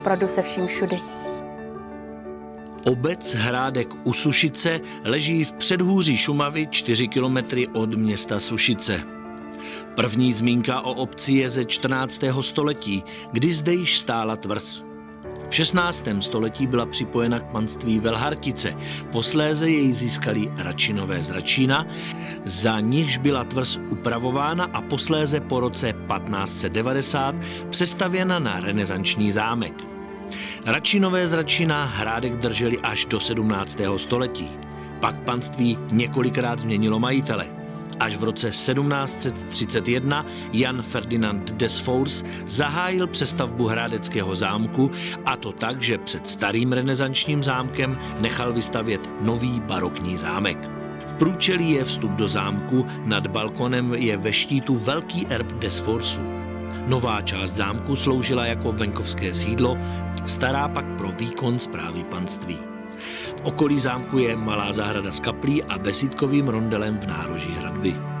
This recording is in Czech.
Opravdu se vším všudy. Obec Hrádek u Sušice leží v předhůří Šumavy 4 kilometry od města Sušice. První zmínka o obci je ze 14. století, kdy zde již stála tvrz. V 16. století byla připojena k panství Velhartice, posléze jej získali Račinové z Račína, za nichž byla tvrz upravována a posléze po roce 1590 přestavěna na renesanční zámek. Račinové z Račína Hrádek drželi až do 17. století. Pak panství několikrát změnilo majitele. Až v roce 1731 Jan Ferdinand Desfours zahájil přestavbu hrádeckého zámku, a to tak, že před starým renesančním zámkem nechal vystavět nový barokní zámek. V průčelí je vstup do zámku, nad balkonem je ve štítu velký erb Desfoursu. Nová část zámku sloužila jako venkovské sídlo, stará pak pro výkon správy panství. V okolí zámku je malá zahrada s kaplí a besídkovým rondelem v nároží hradby.